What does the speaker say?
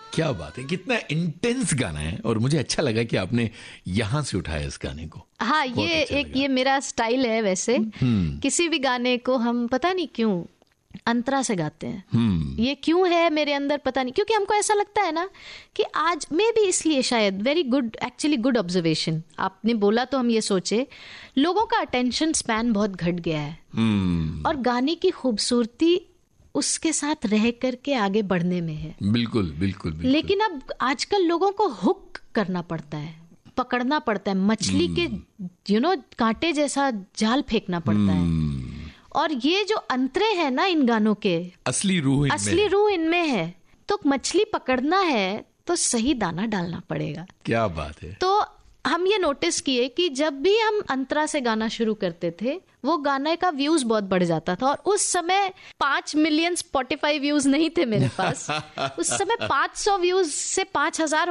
क्या बात है, कितना इंटेंस गाना है। और मुझे अच्छा लगा कि आपने यहाँ से उठाया इस गाने को। हाँ, ये अच्छा एक ये मेरा स्टाइल है वैसे। किसी भी गाने को हम पता नहीं क्यों अंतरा से गाते हैं। ये क्यों है मेरे अंदर पता नहीं, क्योंकि हमको ऐसा लगता है ना कि आज में भी, इसलिए शायद very good, actually good observation आपने बोला, तो हम ये सोचे लोगों का अटेंशन स्पैन बहुत घट गया है और गाने की खूबसूरती उसके साथ रह करके आगे बढ़ने में है। बिल्कुल बिल्कुल बिल्कुल। लेकिन अब आजकल लोगों को हुक करना पड़ता है, पकड़ना पड़ता है, मछली के कांटे जैसा जाल फेंकना पड़ता है। और ये जो अंतरे हैं ना इन गानों के, असली रूह इनमें है। तो मछली पकड़ना है तो सही दाना डालना पड़ेगा। क्या बात है। तो हम ये नोटिस किए कि जब भी हम अंतरा से गाना शुरू करते थे, वो गाने का व्यूज बहुत बढ़ जाता था। और उस समय 5 मिलियन स्पॉटिफाई व्यूज नहीं थे मेरे पास। उस समय 500 व्यूज से 5000